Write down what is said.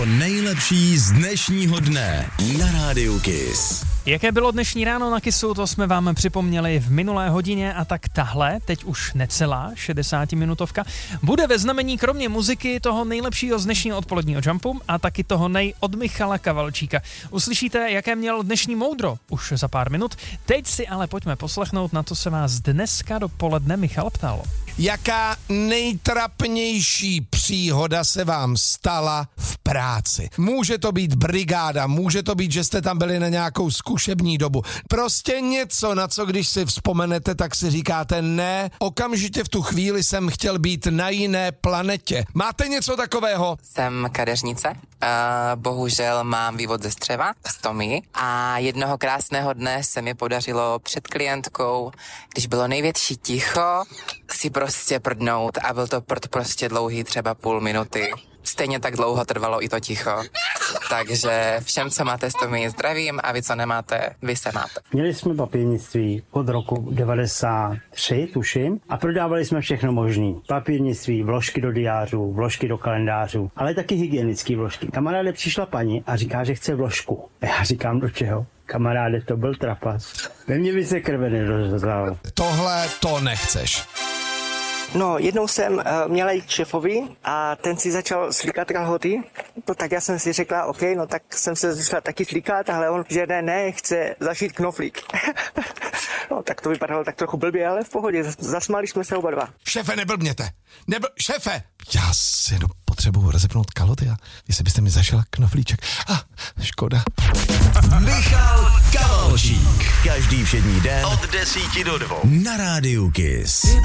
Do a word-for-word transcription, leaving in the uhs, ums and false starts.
To nejlepší z dnešního dne na Rádiu Kiss. Jaké bylo dnešní ráno na Kissu, to jsme vám připomněli v minulé hodině a tak tahle, teď už necelá šedesátiminutovka, bude ve znamení kromě muziky toho nejlepšího z dnešního odpoledního jumpu a taky toho nej od Michala Kavalčíka. Uslyšíte, jaké měl dnešní moudro už za pár minut. Teď si ale pojďme poslechnout, na to se vás dneska dopoledne Michal ptal. Jaká nejtrapnější příhoda se vám stala v práci? Může to být brigáda, může to být, že jste tam byli na nějakou zkušební dobu. Prostě něco, na co když si vzpomenete, tak si říkáte ne, okamžitě v tu chvíli jsem chtěl být na jiné planetě. Máte něco takového? Jsem kadeřnice, uh, bohužel mám vývod ze střeva, stomii a jednoho krásného dne se mi podařilo před klientkou, když bylo největší ticho, si prostě prdnout a byl to prd prostě dlouhý třeba půl minuty. Stejně tak dlouho trvalo i to ticho. Takže všem, co máte stomii, zdravím a vy, co nemáte, vy se máte. Měli jsme papírnictví od roku devadesát tři, tuším, a prodávali jsme všechno možný. Papírnictví, vložky do diářů, vložky do kalendářů, ale taky hygienické vložky. Kamaráde, přišla paní a říká, že chce vložku. Já říkám, do čeho? Kamaráde, to byl trapas. Ve mně by se krve nedozval. Tohle to nechceš. No, jednou jsem uh, měla jít k šéfovi a ten si začal slíkat kalhoty. No, tak já jsem si řekla, OK, no tak jsem se začala taky slíkat, ale on, že ne, ne, chce zašít knoflík. No, tak to vypadalo tak trochu blbě, ale v pohodě, zasmáli jsme se oba dva. Šéfe, neblbněte. Nebl... Šéfe! Já si jenom potřebuji rozepnout kalhoty a jestli byste mi zašel knoflíček. Ah, škoda. Michal Kavalčík. Každý všední den od desíti do dvou na Rádiu Kiss.